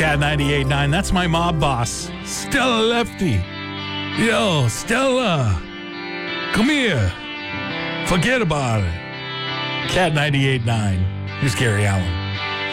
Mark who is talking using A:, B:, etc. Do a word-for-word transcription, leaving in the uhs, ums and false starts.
A: Cat ninety-eight point nine. That's my mob boss, Stella Lefty. Yo, Stella, come here. Forget about it. Cat ninety-eight point nine. Here's Gary Allen.